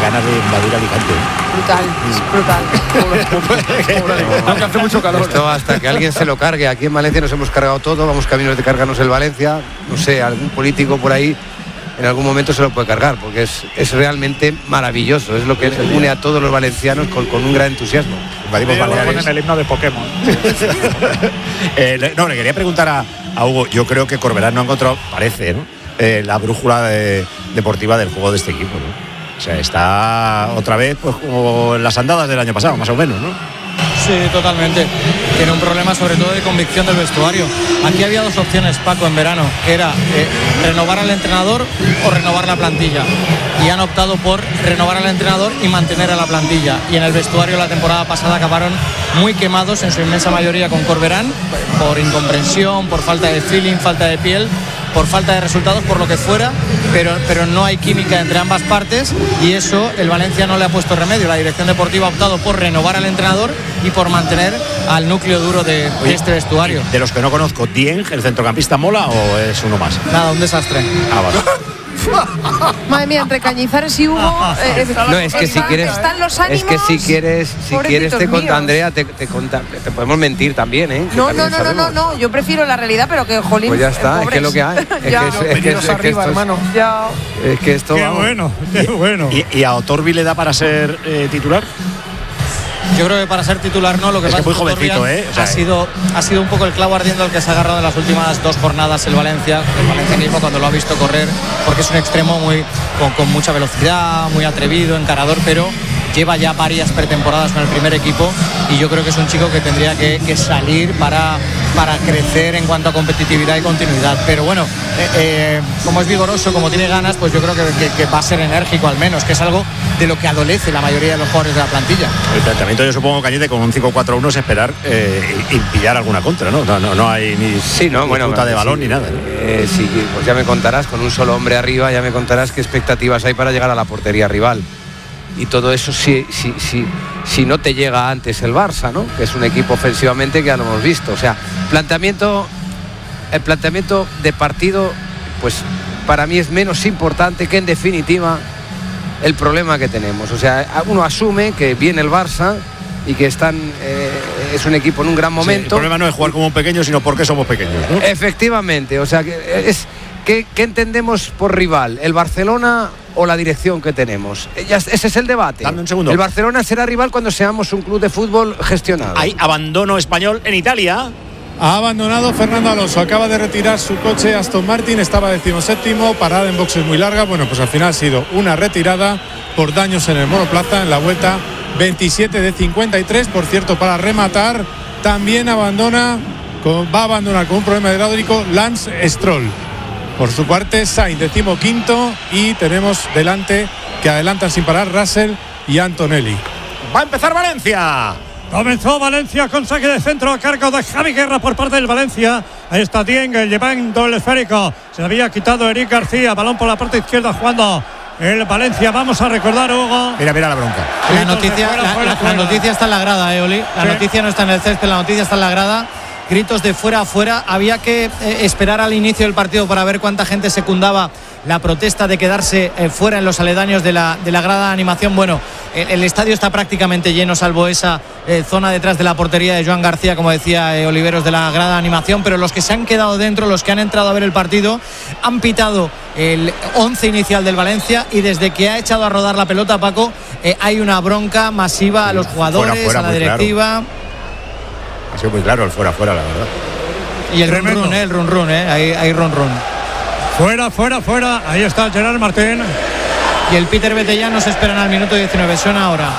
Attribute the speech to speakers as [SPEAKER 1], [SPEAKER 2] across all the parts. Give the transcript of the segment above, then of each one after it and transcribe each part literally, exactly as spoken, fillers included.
[SPEAKER 1] ganas de invadir Alicante.
[SPEAKER 2] Brutal, brutal.
[SPEAKER 3] Aunque hace mucho calor.
[SPEAKER 4] Esto hasta que alguien se lo cargue. Aquí en Valencia nos hemos cargado todo, vamos caminos de cargarnos el Valencia. No sé, algún político por ahí en algún momento se lo puede cargar, porque es, es realmente maravilloso. Es lo que une a todos los valencianos con, con un gran entusiasmo.
[SPEAKER 1] Invadimos Baleares.
[SPEAKER 5] Ponen el himno de Pokémon.
[SPEAKER 1] eh, le, no, le quería preguntar a, a Hugo. Yo creo que Corberán no ha encontrado, parece, ¿no? Eh, la brújula de, deportiva del juego de este equipo, ¿no? O sea, está otra vez pues como en las andadas del año pasado, más o menos, ¿no?
[SPEAKER 6] Sí, totalmente. Tiene un problema sobre todo de convicción del vestuario. Aquí había dos opciones, Paco, en verano, que era eh, renovar al entrenador o renovar la plantilla. Y han optado por renovar al entrenador y mantener a la plantilla. Y en el vestuario la temporada pasada acabaron muy quemados, en su inmensa mayoría con Corberán, por incomprensión, por falta de feeling, falta de piel, por falta de resultados, por lo que fuera, pero, pero no hay química entre ambas partes, y eso el Valencia no le ha puesto remedio. La dirección deportiva ha optado por renovar al entrenador y por mantener al núcleo duro de, de este vestuario.
[SPEAKER 1] De los que no conozco, ¿Dieng, el centrocampista, mola o es uno más?
[SPEAKER 6] Nada, un desastre.
[SPEAKER 1] Ah, vale.
[SPEAKER 2] Madre mía, entre Cañizares y Hugo eh,
[SPEAKER 4] no, es que si quieres,
[SPEAKER 2] están los ánimos,
[SPEAKER 4] es que si quieres, si quieres te conta Andrea, te, te, conta, te podemos mentir también, ¿eh?
[SPEAKER 2] No, no, no, no, no, no, yo prefiero la realidad, pero que jolín.
[SPEAKER 4] Pues ya está,
[SPEAKER 2] eh,
[SPEAKER 4] es que es lo que hay. Es
[SPEAKER 2] ya.
[SPEAKER 4] que es, es, que es, es,
[SPEAKER 3] arriba,
[SPEAKER 4] que
[SPEAKER 3] hermano.
[SPEAKER 4] Es,
[SPEAKER 2] ya.
[SPEAKER 4] es que esto.
[SPEAKER 5] Qué
[SPEAKER 4] vamos.
[SPEAKER 5] bueno, qué bueno.
[SPEAKER 1] ¿Y, y a Otorbi le da para ser eh, titular?
[SPEAKER 6] Yo creo que para ser titular no, lo que
[SPEAKER 1] es
[SPEAKER 6] pasa
[SPEAKER 1] que muy
[SPEAKER 6] es que
[SPEAKER 1] jovencito, ¿eh? O sea,
[SPEAKER 6] ha, sido, ha sido un poco el clavo ardiendo al que se ha agarrado en las últimas dos jornadas el Valencia, el valencianismo, cuando lo ha visto correr, porque es un extremo muy con, con mucha velocidad, muy atrevido, encarador, pero lleva ya varias pretemporadas con el primer equipo, y yo creo que es un chico que tendría que, que salir para, para crecer en cuanto a competitividad y continuidad. Pero bueno, eh, eh, como es vigoroso, como tiene ganas, pues yo creo que, que, que va a ser enérgico al menos, que es algo de lo que adolece la mayoría de los jugadores de la plantilla.
[SPEAKER 1] El planteamiento, yo supongo, Cañete, con un cinco cuatro uno es esperar eh, y, y pillar alguna contra, ¿no? No, no, no hay ni,
[SPEAKER 4] sí, no,
[SPEAKER 1] ni
[SPEAKER 4] bueno,
[SPEAKER 1] punta de balón
[SPEAKER 4] sí,
[SPEAKER 1] ni nada, ¿no?
[SPEAKER 4] Eh, sí, pues ya me contarás, con un solo hombre arriba, ya me contarás qué expectativas hay para llegar a la portería rival. Y todo eso si, si, si, si no te llega antes el Barça, ¿no? Que es un equipo ofensivamente que ya lo hemos visto. O sea, planteamiento, el planteamiento de partido, pues para mí es menos importante que en definitiva el problema que tenemos. O sea, uno asume que viene el Barça y que están eh, es un equipo en un gran momento. Sí, el
[SPEAKER 1] problema no es jugar como un pequeño, sino porque somos pequeños, ¿no?
[SPEAKER 4] Efectivamente, o sea, que es ¿qué, qué entendemos por rival? ¿El Barcelona o la dirección que tenemos? Ese es el debate.
[SPEAKER 1] Dame un segundo.
[SPEAKER 4] El Barcelona será rival cuando seamos un club de fútbol gestionado.
[SPEAKER 1] Hay abandono español en Italia.
[SPEAKER 7] Ha abandonado Fernando Alonso, acaba de retirar su coche Aston Martin, estaba decimoséptimo, parada en boxes muy larga. Bueno, pues al final ha sido una retirada por daños en el monoplaza en la vuelta veintisiete de cincuenta y tres. Por cierto, para rematar, también abandona, con, va a abandonar con un problema hidráulico Lance Stroll. Por su parte, Sainz, decimoquinto, y tenemos delante que adelantan sin parar Russell y Antonelli.
[SPEAKER 1] Va a empezar Valencia.
[SPEAKER 5] Comenzó Valencia con saque de centro a cargo de Javi Guerra por parte del Valencia. Ahí está Dieng llevando el esférico. Se había quitado Eric García. Balón por la parte izquierda jugando el Valencia. Vamos a recordar, Hugo.
[SPEAKER 1] Mira, mira la bronca.
[SPEAKER 6] La noticia, fuera, la, fuera, la, fuera. la noticia está en la grada, eh, Oli. La sí. noticia no está en el césped, la noticia está en la grada. Gritos de fuera a fuera. Había que eh, esperar al inicio del partido para ver cuánta gente secundaba la protesta de quedarse eh, fuera en los aledaños de la, de la grada de animación. Bueno, el, el estadio está prácticamente lleno, salvo esa eh, zona detrás de la portería de Joan García, como decía eh, Oliveros, de la grada de animación. Pero los que se han quedado dentro, los que han entrado a ver el partido, han pitado el once inicial del Valencia, y desde que ha echado a rodar la pelota, Paco, eh, hay una bronca masiva a los jugadores, fuera, fuera, a la directiva.
[SPEAKER 1] Claro. Ha sido muy claro el fuera, fuera, la verdad.
[SPEAKER 6] Y el run run, eh, el run run, eh, hay, hay run run.
[SPEAKER 5] Fuera, fuera, fuera. Ahí está Gerard Martín.
[SPEAKER 6] Y el Peter Betellán nos esperan al minuto diecinueve. Suena ahora.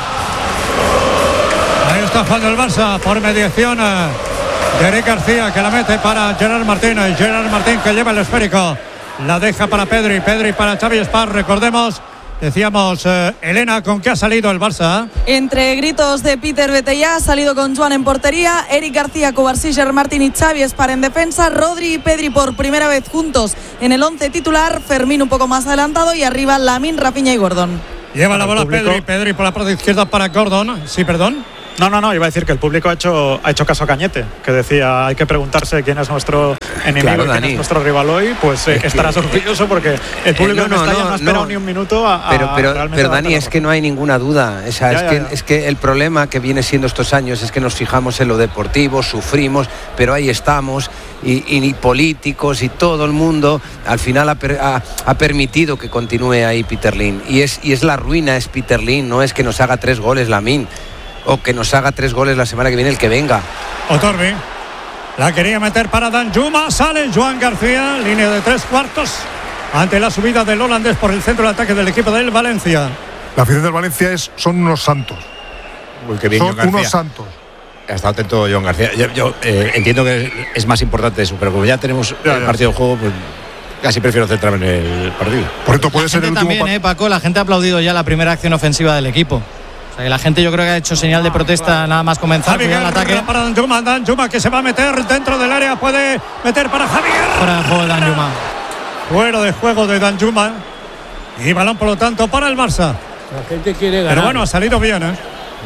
[SPEAKER 5] Ahí está jugando el Barça por mediación de Eric García, que la mete para Gerard Martín. Gerard Martín, que lleva el esférico. La deja para Pedri. Pedri para Xavi Espar. Recordemos. Decíamos, eh, Elena, ¿con qué ha salido el Barça?
[SPEAKER 8] Entre gritos de Peter Betellá, ha salido con Joan en portería, Eric García, Covarsí, Gerard Martín y Xavi Espar en defensa, Rodri y Pedri por primera vez juntos en el once titular, Fermín un poco más adelantado y arriba Lamine, Rafinha y Gordon.
[SPEAKER 5] Lleva la bola Pedri, Pedri por la parte izquierda para Gordon. Sí, perdón.
[SPEAKER 3] No, no, no, iba a decir que el público ha hecho, ha hecho caso a Cañete, que decía, hay que preguntarse quién es nuestro enemigo
[SPEAKER 4] Claro,
[SPEAKER 3] y quién
[SPEAKER 4] Dani.
[SPEAKER 3] es nuestro rival hoy, pues eh,
[SPEAKER 4] Es que-
[SPEAKER 3] estarás orgulloso porque el público
[SPEAKER 4] Eh, no,
[SPEAKER 3] de Mestalla
[SPEAKER 4] no,
[SPEAKER 3] no,
[SPEAKER 4] no,
[SPEAKER 3] ha esperado
[SPEAKER 4] no.
[SPEAKER 3] ni un minuto a, a
[SPEAKER 4] Pero, pero,
[SPEAKER 3] realmente
[SPEAKER 4] pero
[SPEAKER 3] darte
[SPEAKER 4] Dani,
[SPEAKER 3] la
[SPEAKER 4] es que
[SPEAKER 3] razón.
[SPEAKER 4] no hay ninguna duda. O sea,
[SPEAKER 3] Ya,
[SPEAKER 4] es,
[SPEAKER 3] ya,
[SPEAKER 4] que,
[SPEAKER 3] ya.
[SPEAKER 4] es que el problema que viene siendo estos años es que nos fijamos en lo deportivo, sufrimos, pero ahí estamos, y, y, y políticos y todo el mundo al final ha, per- ha- ha permitido que continúe ahí Peter Lim. Y es, y es la ruina, es Peter Lim, no es que nos haga tres goles Lamine, o que nos haga tres goles la semana que viene el que venga.
[SPEAKER 5] Otorbi. La quería meter para Danjuma. Sale Joan García. Línea de tres cuartos. Ante la subida del holandés por el centro de ataque del equipo del Valencia.
[SPEAKER 9] La afición del Valencia es, son unos santos.
[SPEAKER 1] Uy, qué bien,
[SPEAKER 9] Son
[SPEAKER 1] Joan
[SPEAKER 9] unos
[SPEAKER 1] García.
[SPEAKER 9] santos.
[SPEAKER 1] Ha estado atento Joan García. Yo, yo, eh, entiendo que es más importante eso, pero como ya tenemos
[SPEAKER 9] Ya,
[SPEAKER 1] el
[SPEAKER 9] ya.
[SPEAKER 1] partido de juego, pues casi prefiero centrarme en el partido.
[SPEAKER 9] Por esto puede ser el
[SPEAKER 6] Gente
[SPEAKER 9] último
[SPEAKER 6] también,
[SPEAKER 9] par-
[SPEAKER 6] eh, Paco, la gente ha aplaudido ya la primera acción ofensiva del equipo. O sea, que la gente yo creo que ha hecho señal de protesta nada más comenzar
[SPEAKER 5] Javi
[SPEAKER 6] cuidado el
[SPEAKER 5] Guerra
[SPEAKER 6] ataque.
[SPEAKER 5] para Danjuma. Danjuma que se va a meter dentro del área. Puede meter para Javier.
[SPEAKER 6] Fuera del juego de Danjuma.
[SPEAKER 5] Fuera de juego de Danjuma. Y balón, por lo tanto, para el Barça.
[SPEAKER 10] La gente quiere ganar.
[SPEAKER 5] Pero bueno, ha salido bien, ¿eh?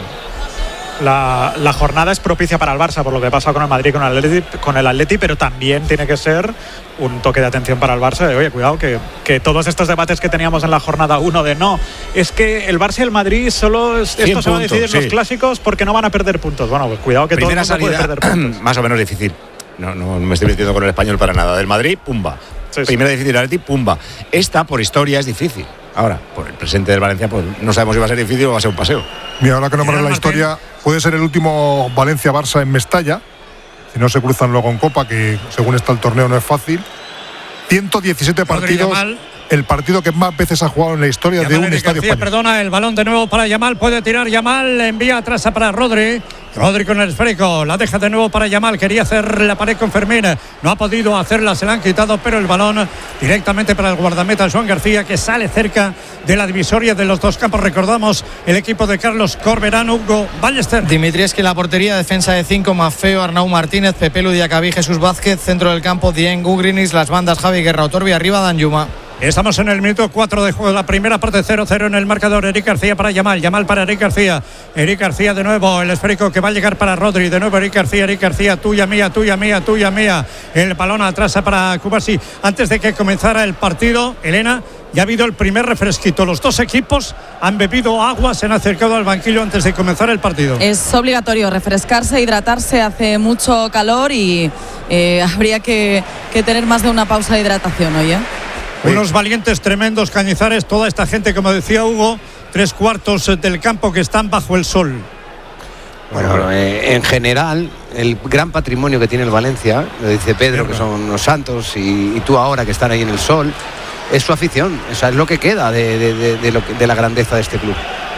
[SPEAKER 3] La, la jornada es propicia para el Barça por lo que pasa con el Madrid, con el Atleti, con el Atleti, pero también tiene que ser un toque de atención para el Barça de, oye, cuidado, que, que todos estos debates que teníamos en la jornada uno de no, es que el Barça y el Madrid solo es- esto se va a
[SPEAKER 1] puntos,
[SPEAKER 3] decidir en los
[SPEAKER 1] sí.
[SPEAKER 3] clásicos porque no van a perder puntos. Bueno, pues cuidado que
[SPEAKER 1] Primera
[SPEAKER 3] todo el mundo puede
[SPEAKER 1] salida,
[SPEAKER 3] perder puntos.
[SPEAKER 1] más o menos difícil. No, no me estoy metiendo con el español para nada. Del Madrid, pumba.
[SPEAKER 3] Sí, sí.
[SPEAKER 1] Primera difícil, Atleti, pumba. Esta, por historia, es difícil. Ahora, por el presente del Valencia, pues no sabemos si va a ser difícil o va a ser un paseo.
[SPEAKER 9] Mira, ahora que nombran
[SPEAKER 5] Gerard
[SPEAKER 9] la
[SPEAKER 5] Martín.
[SPEAKER 9] historia, puede ser el último Valencia-Barça en Mestalla, si no se cruzan luego en Copa, que según está el torneo no es fácil. ciento diecisiete
[SPEAKER 5] Rodri
[SPEAKER 9] partidos,
[SPEAKER 5] Yamal.
[SPEAKER 9] el partido que más veces ha jugado en la historia de
[SPEAKER 5] Yamal,
[SPEAKER 9] un
[SPEAKER 5] Eric
[SPEAKER 9] estadio
[SPEAKER 5] García,
[SPEAKER 9] español.
[SPEAKER 5] perdona, el balón de nuevo para Yamal, puede tirar Yamal, envía atrás para Rodri. Rodri con el esférico, la deja de nuevo para Yamal, quería hacer la pared con Fermín, no ha podido hacerla, se la han quitado, pero el balón directamente para el guardameta Joan García, que sale cerca de la divisoria de los dos campos. Recordamos el equipo de Carlos Corberán, Hugo Ballester.
[SPEAKER 6] Dimitrievski en la portería, defensa de cinco, Mafeo, Arnau Martínez, Pepe Ludiacabí, Jesús Vázquez, centro del campo, Dien Gugrinis, las bandas Javi Guerra, Otorbi, arriba Danjuma.
[SPEAKER 5] Estamos en el minuto cuatro de juego, la primera parte cero cero en el marcador. Eric García para Yamal, Yamal para Eric García. Eric García de nuevo, el esférico que va a llegar para Rodri. De nuevo Eric García, Eric García, tuya mía, tuya mía, tuya mía. El balón atrás para Kubasi. Antes de que comenzara el partido, Elena, ya ha habido el primer refresquito. Los dos equipos han bebido agua, se han acercado al banquillo antes de comenzar el partido.
[SPEAKER 8] Es obligatorio refrescarse, hidratarse, hace mucho calor y eh, habría que, que tener más de una pausa de hidratación hoy, ¿eh?
[SPEAKER 5] Unos valientes tremendos Cañizares, toda esta gente, como decía Hugo, tres cuartos del campo que están bajo el sol.
[SPEAKER 4] Bueno, eh, en general, el gran patrimonio que tiene el Valencia, lo dice Pedro, que son los santos, y, y tú ahora que están ahí en el sol, es su afición. O sea, es lo que queda de, de- de- de lo que- de la grandeza de este club.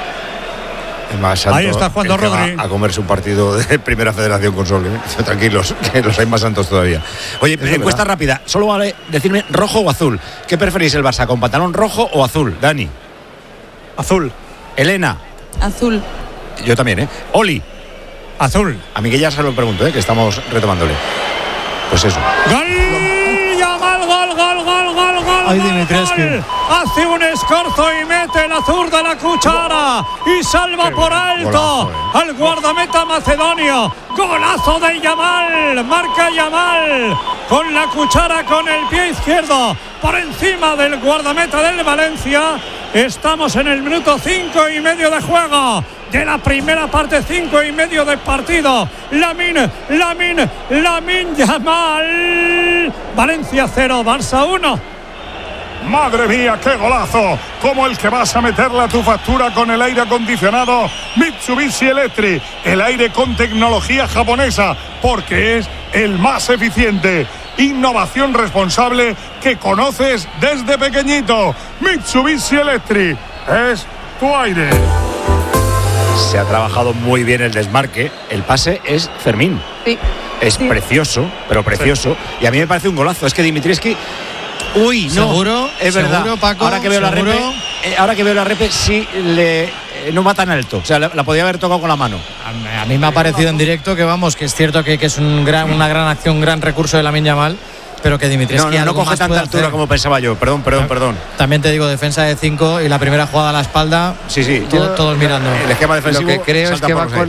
[SPEAKER 1] Es más santo
[SPEAKER 5] Ahí está jugando
[SPEAKER 1] el que va
[SPEAKER 5] Rodri.
[SPEAKER 1] a comerse un partido de Primera Federación con Sol. ¿eh? Tranquilos, que los hay más santos todavía. Oye, encuesta rápida. Solo vale decirme rojo o azul. ¿Qué preferís el Barça, con pantalón rojo o azul? Dani.
[SPEAKER 3] Azul.
[SPEAKER 1] Elena.
[SPEAKER 8] Azul.
[SPEAKER 1] Yo también, ¿eh? Oli.
[SPEAKER 5] Azul.
[SPEAKER 1] A Miguel ya se lo pregunto, ¿eh? Que estamos retomándole. Pues eso.
[SPEAKER 5] ¡Gol! Yamal, gol, gol, gol, gol, gol.
[SPEAKER 6] Ay,
[SPEAKER 5] gol,
[SPEAKER 6] Dimitrievski.
[SPEAKER 5] gol. Hace un escorzo y mete la zurda la cuchara y salva por alto
[SPEAKER 1] Golazo, eh.
[SPEAKER 5] al guardameta macedonio. Golazo de Yamal, marca Yamal con la cuchara con el pie izquierdo por encima del guardameta del Valencia. Estamos en el minuto cinco y medio de juego de la primera parte, cinco y medio de partido. Lamine, Lamine, Lamine Yamal. Valencia cero, Barça uno.
[SPEAKER 11] Madre mía, qué golazo, como el que vas a meterle a tu factura con el aire acondicionado Mitsubishi Electric, el aire con tecnología japonesa, porque es el más eficiente. Innovación responsable que conoces desde pequeñito. Mitsubishi Electric es tu aire.
[SPEAKER 1] Se ha trabajado muy bien el desmarque. El pase es Fermín.
[SPEAKER 2] Sí.
[SPEAKER 1] Es
[SPEAKER 2] Sí.
[SPEAKER 1] precioso, pero precioso. Y a mí me parece un golazo. Es que Dimitrievski. Uy, no.
[SPEAKER 6] ¿Seguro?
[SPEAKER 1] Es verdad.
[SPEAKER 6] ¿Seguro, Paco?
[SPEAKER 1] Ahora que veo la
[SPEAKER 6] ¿Seguro?
[SPEAKER 1] repe, eh, ahora que veo la repe, sí le eh, no va tan alto. O sea, la, la podía haber tocado con la mano.
[SPEAKER 6] A mí me ha parecido en directo que vamos, que es cierto que, que es un gran, una gran acción, un gran recurso de Lamine Yamal, pero que
[SPEAKER 1] No,
[SPEAKER 6] Dimitrievski
[SPEAKER 1] no, no
[SPEAKER 6] algo
[SPEAKER 1] coge
[SPEAKER 6] más
[SPEAKER 1] tanta
[SPEAKER 6] puede
[SPEAKER 1] altura
[SPEAKER 6] hacer.
[SPEAKER 1] como pensaba yo. Perdón, perdón, perdón.
[SPEAKER 6] También te digo, defensa de cinco y la primera jugada a la espalda,
[SPEAKER 1] Sí, sí.
[SPEAKER 6] todo- todos mirando.
[SPEAKER 1] El esquema defensivo.
[SPEAKER 4] Lo que creo es
[SPEAKER 1] salta
[SPEAKER 4] que
[SPEAKER 1] por
[SPEAKER 4] va
[SPEAKER 1] los
[SPEAKER 4] con,
[SPEAKER 1] aires.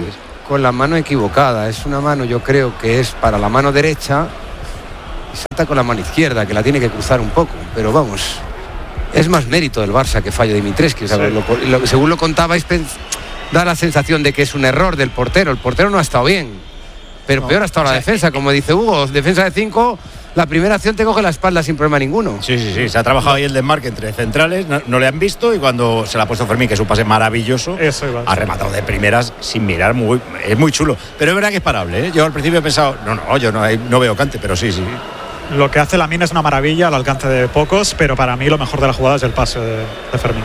[SPEAKER 4] con la mano equivocada. Es una mano, yo creo que es para la mano derecha y salta con la mano izquierda, que la tiene que cruzar un poco. Pero vamos, es más mérito del Barça que fallo de Dimitrescu. O sea, sí. lo, lo, según lo contabais, da la sensación de que es un error del portero. El portero no ha estado bien, pero no, peor ha estado o sea, la defensa, como dice Hugo. Defensa de cinco, la primera acción te coge la espalda sin problema ninguno.
[SPEAKER 1] Sí, sí, sí. Se ha trabajado ahí el desmarque entre centrales, no, no le han visto, y cuando se la ha puesto Fermín, que es un pase maravilloso, Eso ha rematado de primeras sin mirar. Muy, es muy chulo. Pero es verdad que es parable, ¿eh? Yo al principio he pensado, no, no, yo no, no veo cante, pero sí, sí.
[SPEAKER 3] Lo que hace Lamine es una maravilla al alcance de pocos, pero para mí lo mejor de la jugada es el pase de, de Fermín.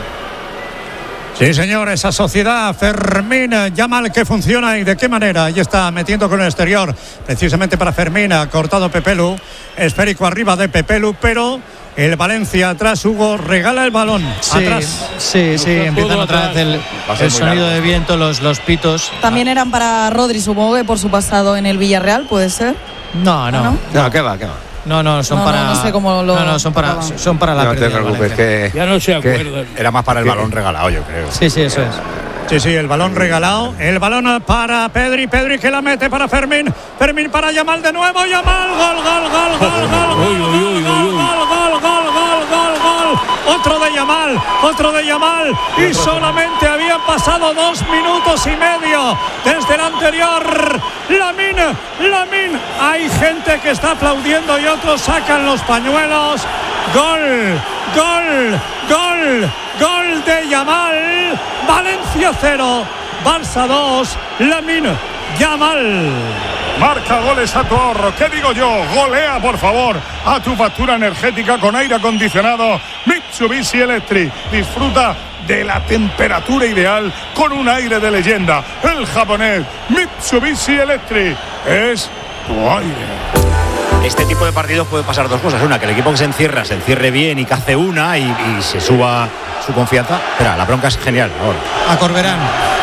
[SPEAKER 5] Sí, señor, esa sociedad Fermín Yamal que funciona y de qué manera. Ahí está metiendo con el exterior, precisamente para Fermín, ha cortado Pepelu, esférico arriba de Pepelu, pero el Valencia atrás, Hugo, regala el balón.
[SPEAKER 6] Sí, atrás. Sí, sí, empiezan otra vez el, el sonido de viento, los, los pitos.
[SPEAKER 8] También eran para Rodri, supongo que por su pasado en el Villarreal, ¿puede ser?
[SPEAKER 6] No, no.
[SPEAKER 4] No, no, qué va, qué va.
[SPEAKER 6] No, no, son
[SPEAKER 8] no,
[SPEAKER 6] para.
[SPEAKER 8] No, no sé cómo lo.
[SPEAKER 6] No, no, son para, son para la
[SPEAKER 4] no
[SPEAKER 6] pérdida.
[SPEAKER 4] No te preocupes, que.
[SPEAKER 10] Ya no se acuerdan.
[SPEAKER 1] Era más para el balón regalado, yo creo.
[SPEAKER 6] Sí, sí, eso es.
[SPEAKER 5] Sí, sí, el balón regalado. El balón para Pedri. Pedri que la mete para Fermín. Fermín para Yamal de nuevo. Yamal. Gol, gol, gol, gol, gol, gol, gol, gol, gol, gol, gol, gol. Otro de Yamal. Otro de Yamal. Y solamente habían pasado dos minutos y medio desde el anterior. Lamine, Lamine. Hay gente que está aplaudiendo y otros sacan los pañuelos. Gol, gol, gol, gol de Yamal. Valencia cero, Barça dos, Lamine Yamal.
[SPEAKER 11] Marca goles a tu ahorro. ¿Qué digo yo? Golea, por favor, a tu factura energética con aire acondicionado Mitsubishi Electric. Disfruta de la temperatura ideal con un aire de leyenda. El japonés Mitsubishi Electric es tu aire.
[SPEAKER 1] Este tipo de partidos puede pasar dos cosas. Una, que el equipo que se encierra se encierre bien y cace una y, y se suba su confianza. Espera, la bronca es genial ahora.
[SPEAKER 6] A Corberán.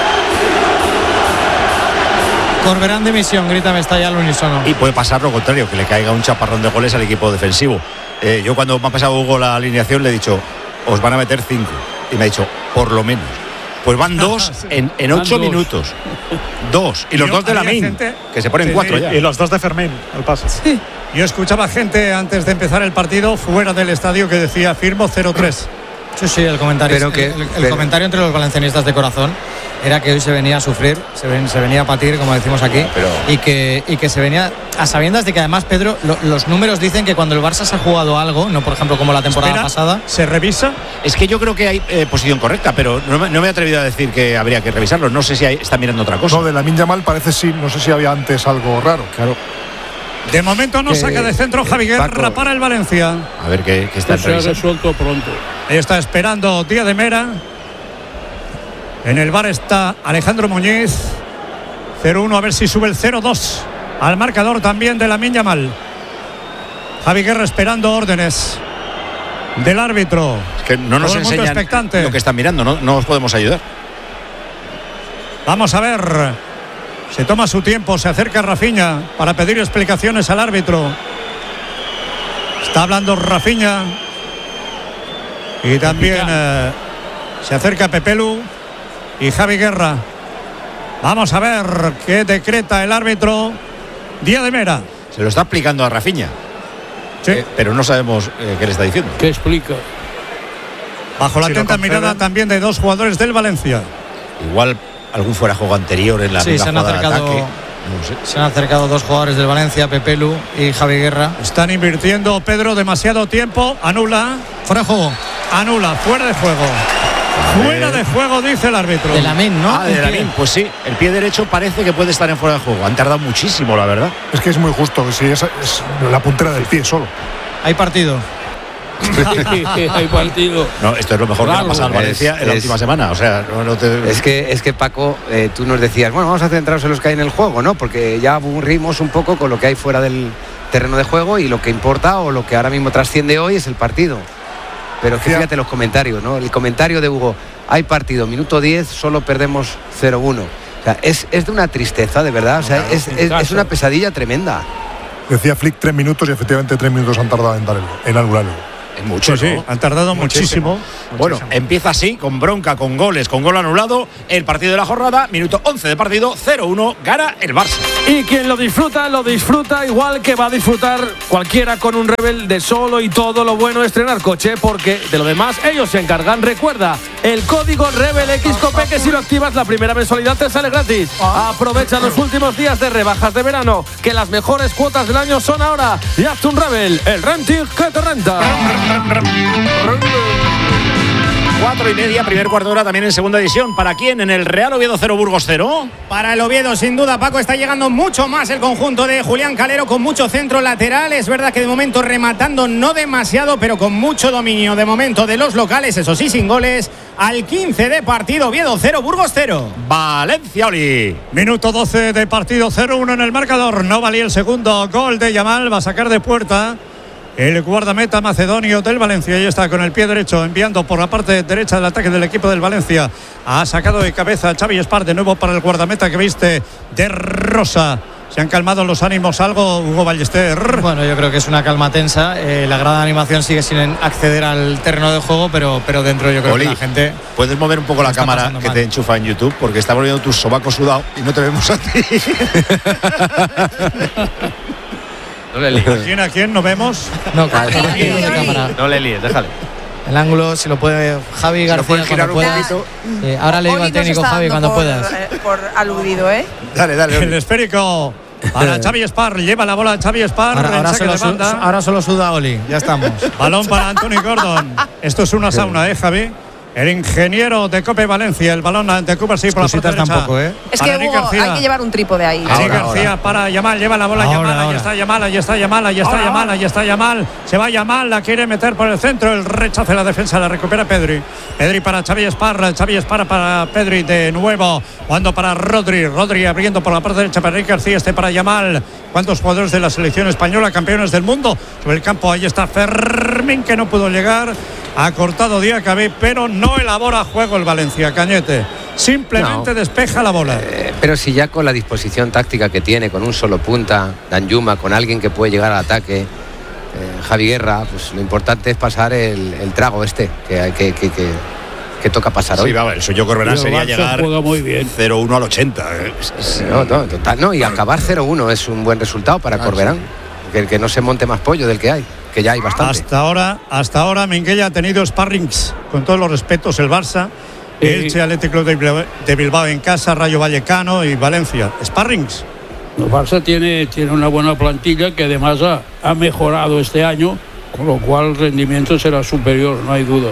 [SPEAKER 6] Corberán de misión, grita Mestalla al unísono.
[SPEAKER 1] Y puede pasar lo contrario, que le caiga un chaparrón de goles al equipo defensivo. Eh, yo cuando me ha pasado Hugo la alineación le he dicho, os van a meter cinco. Y me ha dicho, por lo menos. Pues van dos sí. en, en ocho dos. minutos. Dos. Y los Yo, dos de Lamine, que se ponen sí, cuatro ya.
[SPEAKER 3] Y los dos de Fermín, el pase.
[SPEAKER 8] Sí.
[SPEAKER 5] Yo escuchaba gente antes de empezar el partido fuera del estadio que decía firmo cero tres.
[SPEAKER 6] Sí, sí, el comentario,
[SPEAKER 4] pero que,
[SPEAKER 6] el, el
[SPEAKER 4] pero...
[SPEAKER 6] comentario entre los valencianistas de corazón era que hoy se venía a sufrir, se, ven, se venía a patir, como decimos aquí,
[SPEAKER 1] pero...
[SPEAKER 6] y, que, y que se venía a sabiendas de que además, Pedro, lo, los números dicen que cuando el Barça se ha jugado algo, no por ejemplo como la temporada
[SPEAKER 5] Espera,
[SPEAKER 6] pasada.
[SPEAKER 5] ¿Se revisa?
[SPEAKER 1] Es que yo creo que hay eh, posición correcta, pero no me, no me he atrevido a decir que habría que revisarlo. No sé si hay, está mirando otra cosa.
[SPEAKER 9] No, de Lamine Yamal parece sí, no sé si había antes algo raro.
[SPEAKER 1] Claro.
[SPEAKER 5] De momento no saca de centro Javi Guerra para el Valencia.
[SPEAKER 1] A ver qué, qué está
[SPEAKER 10] se ha resuelto pronto.
[SPEAKER 5] Ahí está esperando Díaz de Mera. En el bar está Alejandro Muñiz. cero uno, a ver si sube el cero dos al marcador también de Lamine Yamal. Javi Guerra esperando órdenes del árbitro.
[SPEAKER 1] Es que no nos enseñan expectante. Lo que están mirando, no, no os podemos ayudar.
[SPEAKER 5] Vamos a ver. Se toma su tiempo, se acerca Rafinha para pedir explicaciones al árbitro. Está hablando Rafinha. Y también eh, se acerca Pepelu y Javi Guerra. Vamos a ver qué decreta el árbitro Díaz de Mera.
[SPEAKER 1] Se lo está explicando a Rafinha.
[SPEAKER 5] Sí.
[SPEAKER 1] Eh, pero no sabemos eh, qué le está diciendo.
[SPEAKER 10] ¿Qué explica?
[SPEAKER 5] Bajo la si atenta mirada también de dos jugadores del Valencia.
[SPEAKER 1] Igual algún fuera juego anterior en la
[SPEAKER 6] sí, se han acercado,
[SPEAKER 1] de ataque. No sé.
[SPEAKER 6] Se han acercado dos jugadores del Valencia, Pepelu y Javi Guerra.
[SPEAKER 5] Están invirtiendo, Pedro, demasiado tiempo. Anula.
[SPEAKER 6] Fuera de juego.
[SPEAKER 5] Anula, fuera de juego. Fuera de juego, dice el árbitro.
[SPEAKER 6] De Lamine, ¿no?
[SPEAKER 1] Ah, de Lamine, pues sí. El pie derecho parece que puede estar en fuera de juego. Han tardado muchísimo, la verdad.
[SPEAKER 9] Es que es muy justo, que si es, es la puntera del pie solo.
[SPEAKER 6] Hay partido.
[SPEAKER 10] Hay partido.
[SPEAKER 1] No, esto es lo mejor claro, que ha pasado en Valencia es, en la es, última semana. O sea, no, no te...
[SPEAKER 4] es que es que Paco, eh, tú nos decías, bueno, vamos a centrarnos en los que hay en el juego, ¿no? Porque ya aburrimos un poco con lo que hay fuera del terreno de juego y lo que importa o lo que ahora mismo trasciende hoy es el partido. Pero es que fíjate los comentarios, ¿no? El comentario de Hugo, hay partido, minuto diez, solo perdemos cero uno. O sea, es, es de una tristeza, de verdad. O sea, es, es, es una pesadilla tremenda.
[SPEAKER 9] Decía Flick tres minutos y efectivamente tres minutos han tardado en dar el, en anularlo.
[SPEAKER 1] Es mucho,
[SPEAKER 5] Sí, sí,
[SPEAKER 1] ¿no?
[SPEAKER 5] han tardado muchísimo.
[SPEAKER 3] Muchísimo.
[SPEAKER 1] Bueno,
[SPEAKER 3] Muchísimo.
[SPEAKER 1] empieza así, con bronca, con goles, con gol anulado. El partido de la jornada, minuto once de partido, cero uno, gana el Barça.
[SPEAKER 10] Y quien lo disfruta, lo disfruta igual que va a disfrutar cualquiera con un Rebel de solo y todo lo bueno es estrenar coche, porque de lo demás ellos se encargan. Recuerda, el código Rebel X Cope, que si lo activas la primera mensualidad te sale gratis. Aprovecha los últimos días de rebajas de verano, que las mejores cuotas del año son ahora. Y hazte un Rebel, el renting que te renta.
[SPEAKER 1] Cuatro y media, primer cuarto de hora también en segunda división. ¿Para quién? En el Real Oviedo cero, Burgos cero.
[SPEAKER 12] Para el Oviedo, sin duda, Paco, está llegando mucho más el conjunto de Julián Calero, con mucho centro lateral. Es verdad que de momento rematando no demasiado, pero con mucho dominio de momento de los locales, eso sí, sin goles. Al quince de partido, Oviedo cero, Burgos cero.
[SPEAKER 1] Valencia, Oli.
[SPEAKER 5] Minuto doce de partido, cero uno en el marcador. No valía el segundo gol de Yamal. Va a sacar de puerta el guardameta macedonio del Valencia. Y está con el pie derecho enviando por la parte derecha del ataque del equipo del Valencia. Ha sacado de cabeza Xavi Espar, de nuevo para el guardameta que viste de rosa. ¿Se han calmado los ánimos algo, Hugo Ballester?
[SPEAKER 6] Bueno, yo creo que es una calma tensa. Eh, la grada de animación sigue sin acceder al terreno de juego, pero, pero dentro yo creo
[SPEAKER 1] Oli,
[SPEAKER 6] que la gente...
[SPEAKER 1] ¿puedes mover un poco la cámara que
[SPEAKER 6] mal.
[SPEAKER 1] te enchufa en YouTube? Porque está volviendo tus sobacos sudados y no te vemos a ti.
[SPEAKER 4] No le líes.
[SPEAKER 5] ¿A quién, a quién no vemos?
[SPEAKER 6] No, el ángulo de cámara.
[SPEAKER 4] No le líes, déjale.
[SPEAKER 6] El ángulo, si lo puede Javi
[SPEAKER 1] Si lo
[SPEAKER 6] García
[SPEAKER 1] puedes girar
[SPEAKER 6] cuando
[SPEAKER 1] un
[SPEAKER 6] puedas.
[SPEAKER 1] poquito.
[SPEAKER 6] Eh, ahora le digo
[SPEAKER 2] Oli
[SPEAKER 6] al
[SPEAKER 2] nos
[SPEAKER 6] técnico
[SPEAKER 2] está
[SPEAKER 6] Javi
[SPEAKER 2] dando
[SPEAKER 6] cuando
[SPEAKER 2] por,
[SPEAKER 6] puedas.
[SPEAKER 2] eh, por aludido, ¿eh?
[SPEAKER 1] Dale, dale.
[SPEAKER 5] El
[SPEAKER 1] Oli.
[SPEAKER 5] esférico para Xavi Espar. Lleva la bola Xavi Espar.
[SPEAKER 6] Ahora,
[SPEAKER 5] en
[SPEAKER 6] ahora
[SPEAKER 5] saque
[SPEAKER 6] solo,
[SPEAKER 5] de
[SPEAKER 6] su-
[SPEAKER 5] banda.
[SPEAKER 6] ahora solo suda Oli. Ya estamos.
[SPEAKER 5] Balón para Anthony Gordon. Esto es una sauna, ¿eh, Javi? El ingeniero de Cope Valencia. El balón de Cuba sí por la parte
[SPEAKER 6] Cositas
[SPEAKER 5] derecha.
[SPEAKER 6] tampoco, ¿eh?
[SPEAKER 2] Es
[SPEAKER 5] Para
[SPEAKER 2] que,
[SPEAKER 5] Eric
[SPEAKER 2] Hugo,
[SPEAKER 5] García.
[SPEAKER 2] hay que llevar un trípode ahí.
[SPEAKER 5] Eric
[SPEAKER 1] Ahora,
[SPEAKER 5] García
[SPEAKER 1] ahora.
[SPEAKER 5] para Yamal, lleva la bola
[SPEAKER 6] Ahora,
[SPEAKER 5] Yamal, ahí
[SPEAKER 6] ahora.
[SPEAKER 5] está Yamal, ahí está Yamal, ahí está Yamal, ahí está Yamal, se va Yamal, la quiere meter por el centro, el rechace la defensa, la recupera Pedri. Pedri para Xavi Espar, Xavi Espar para Pedri de nuevo, cuando para Rodri, Rodri abriendo por la parte derecha para Eric García, este para Yamal. ¿Cuántos jugadores de la selección española, campeones del mundo? Sobre el campo, ahí está Fermín, que no pudo llegar. Ha cortado Diacabí, pero no elabora juego el Valencia, Cañete. Simplemente
[SPEAKER 4] No.
[SPEAKER 5] despeja la bola.
[SPEAKER 4] Eh, pero si ya con la disposición táctica que tiene, con un solo punta, Danjuma, con alguien que puede llegar al ataque, eh, Javi Guerra, pues lo importante es pasar el, el trago este, que, que, que, que, que toca pasar hoy.
[SPEAKER 1] Sí, va, el suyo Corberán
[SPEAKER 10] Pero
[SPEAKER 1] sería
[SPEAKER 10] Barça
[SPEAKER 1] llegar
[SPEAKER 10] juega muy bien.
[SPEAKER 1] cero uno al ochenta. ¿eh?
[SPEAKER 4] No, no, total, no, y acabar cero uno es un buen resultado para
[SPEAKER 1] Ah,
[SPEAKER 4] Corberán. Que, que no se monte más pollo del que hay, que ya hay bastante.
[SPEAKER 5] Hasta ahora, hasta ahora Minguella ha tenido sparrings, con todos los respetos, el Barça,
[SPEAKER 10] Eh.
[SPEAKER 5] Elche, Atlético de Bilbao, de Bilbao en casa, Rayo Vallecano y Valencia. Sparrings.
[SPEAKER 10] El Barça tiene, tiene una buena plantilla que además ha, ha mejorado este año, con lo cual el rendimiento será superior, no hay duda.